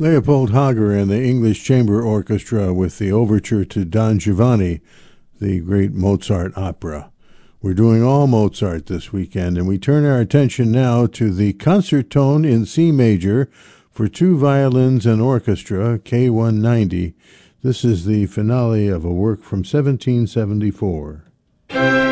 Leopold Hager and the English Chamber Orchestra with the overture to Don Giovanni, the great Mozart opera. We're doing all Mozart this weekend, and we turn our attention now to the Concertone in C major for two violins and orchestra, K190. This is the finale of a work from 1774.